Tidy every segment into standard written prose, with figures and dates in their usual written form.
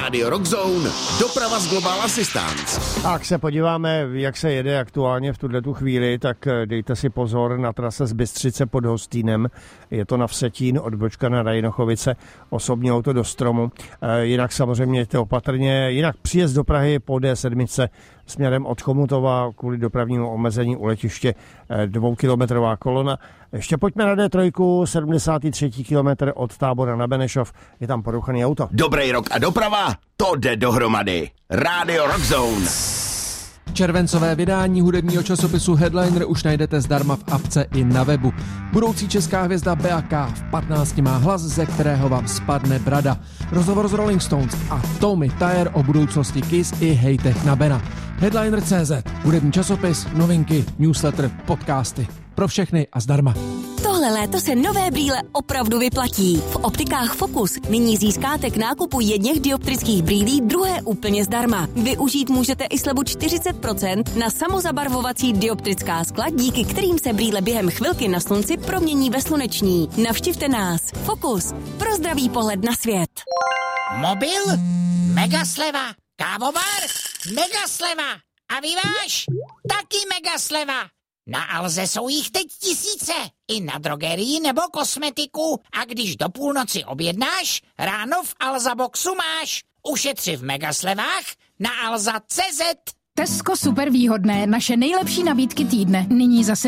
Radio Rockzone, doprava z Global Assistance. Tak se podíváme, jak se jede aktuálně v tuhletu chvíli, tak dejte si pozor na trase z Bystřice pod Hostýnem. Je to na Vsetín, odbočka na Rajnochovice, osobní auto do stromu. Jinak samozřejmě jste opatrně, jinak příjezd do Prahy po D7 směrem od Chomutova kvůli dopravnímu omezení u letiště 2kilometrová kolona. Ještě pojďme na D3, 73. kilometr od Tábora na Benešov, je tam porouchaný auto. Dobrý rok a doprava, to jde dohromady. Radio Rockzone. Červencové vydání hudebního časopisu Headliner už najdete zdarma v apce i na webu. Budoucí česká hvězda BAK v 15 má hlas, ze kterého vám spadne brada. Rozhovor z Rolling Stones a Tommy Thayer o budoucnosti Kiss i hejtech na Bena. Headliner.cz, hudební časopis, novinky, newsletter, podcasty. Pro všechny a zdarma. Tohle léto se nové brýle opravdu vyplatí. V optikách Focus nyní získáte k nákupu jedněch dioptrických brýlí druhé úplně zdarma. Využít můžete i slevu 40% na samozabarvovací dioptrická skla, díky kterým se brýle během chvilky na slunci promění ve sluneční. Navštivte nás. Focus. Pro zdravý pohled na svět. Mobil? Mega sleva. Kávovar? Mega sleva. A vyváž? Taky mega sleva. Na Alze jsou jich teď tisíce. I na drogerii nebo kosmetiku. A když do půlnoci objednáš, ráno v Alza Boxu máš. Ušetři v megaslevách na alza.cz. Tesco super výhodné, naše nejlepší nabídky týdne. Nyní za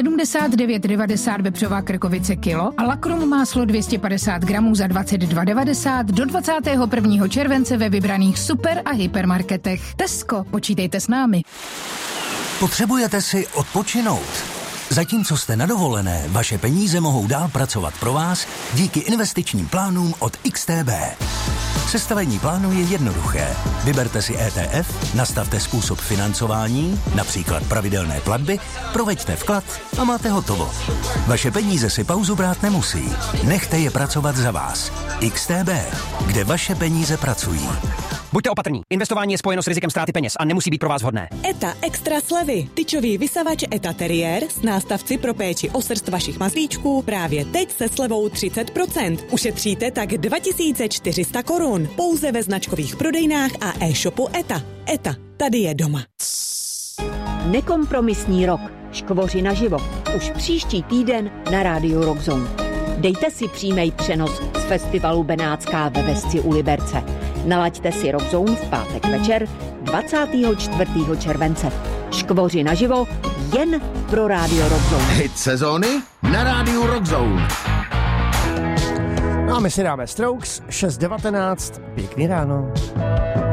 79,90 vepřová krkovice kilo a lakrum máslo 250 gramů za 22,90 do 21. července ve vybraných super a hypermarketech. Tesco, počítejte s námi. Potřebujete si odpočinout? Zatímco jste na dovolené, vaše peníze mohou dál pracovat pro vás díky investičním plánům od XTB. Sestavení plánu je jednoduché. Vyberte si ETF, nastavte způsob financování, například pravidelné platby, proveďte vklad a máte hotovo. Vaše peníze si pauzu brát nemusí. Nechte je pracovat za vás. XTB, kde vaše peníze pracují. Buďte opatrní. Investování je spojeno s rizikem ztráty peněz a nemusí být pro vás vhodné. ETA Extra slevy. Tyčový vysavač ETA Terrier s nástavci pro péči o srst vašich mazlíčků právě teď se slevou 30%. Ušetříte tak 2400 korun. Pouze ve značkových prodejnách a e-shopu ETA. ETA, tady je doma. Nekompromisní rok. Škvoři naživo. Už příští týden na Radio Rockzone. Dejte si přímý přenos z festivalu Benátská ve Vesci u Liberce. Nalaďte si Rockzone v pátek večer 24. července. Škvoři naživo jen pro Radio Rockzone. Hit sezóny na Radio Rockzone. No a my si dáme Strokes 6:19. Pěkný ráno.